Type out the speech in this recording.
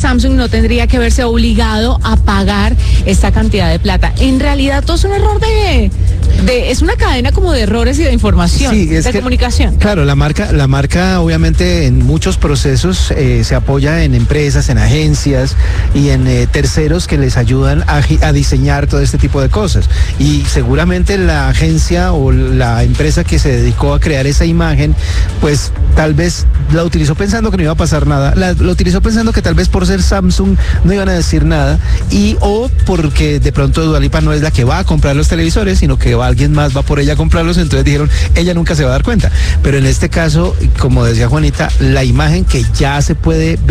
Samsung no tendría que verse obligado a pagar esta cantidad de plata. En realidad todo es un error es una cadena como de errores y de información, Sí, es de que, comunicación. claro, la marca obviamente en muchos procesos se apoya en empresas, en agencias y en terceros que les ayudan a diseñar todo este tipo de cosas. Y seguramente la agencia o la empresa que se dedicó a crear esa imagen, pues tal vez la utilizó pensando que no iba a pasar nada, lo utilizó pensando que tal vez por ser Samsung no iban a decir nada, o porque de pronto Dua Lipa no es la que va a comprar los televisores, sino que alguien más va por ella a comprarlos, entonces dijeron, ella nunca se va a dar cuenta. Pero en este caso, como decía Juanita, la imagen que ya se puede